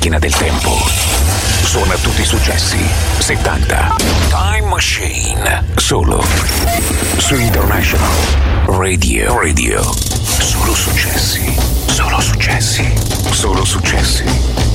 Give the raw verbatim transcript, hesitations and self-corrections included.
macchina del tempo. Suona tutti i successi settanta. Time Machine. Solo su International Radio. Radio.